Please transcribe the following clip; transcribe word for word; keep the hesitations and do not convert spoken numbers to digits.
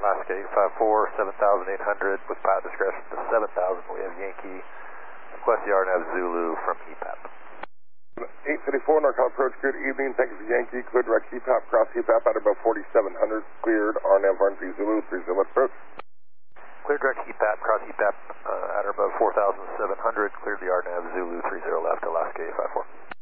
Alaska eight five four, seven thousand eight hundred with pilot discretion to seven thousand. We have Yankee, request the R N A V Zulu from E P A P. eight fifty-four, NORCAL approach, good evening. Thank you for Yankee, clear direct E P A P, cross E P A P at about forty-seven hundred, cleared R N A V R N P Zulu, three zero approach. Clear direct E P A P, cross E P A P uh, at or above four thousand seven hundred, cleared the R N A V Zulu three zero left, Alaska eight five four.